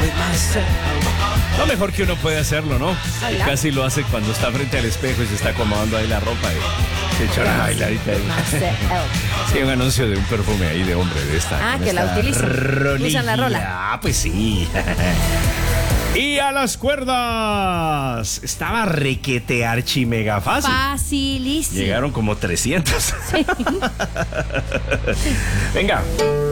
Lo mejor que uno puede hacerlo, ¿no? Y casi lo hace cuando está frente al espejo y se está acomodando ahí la ropa y se echa una bailadita ahí. Sí, un anuncio de un perfume ahí de hombre de esta. Ah, que la utilizan. Usan la rola. Ah, pues sí. Y a las cuerdas. Estaba requete archi mega fácil. Facilísimo. Llegaron como 300. Sí. Venga.